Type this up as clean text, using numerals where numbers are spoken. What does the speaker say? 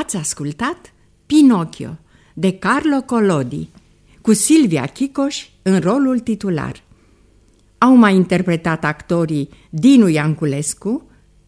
Ați ascultat Pinocchio de Carlo Collodi, cu Silvia Chicoș în rolul titular. Au mai interpretat actorii Dinu Ianculescu,